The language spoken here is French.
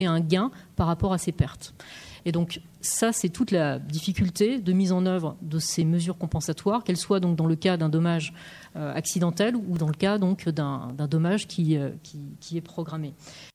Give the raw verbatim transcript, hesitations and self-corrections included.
un gain par rapport à ces pertes. Et donc ça, c'est toute la difficulté de mise en œuvre de ces mesures compensatoires, qu'elles soient donc dans le cas d'un dommage euh, accidentel ou dans le cas donc d'un, d'un dommage qui, euh, qui, qui est programmé.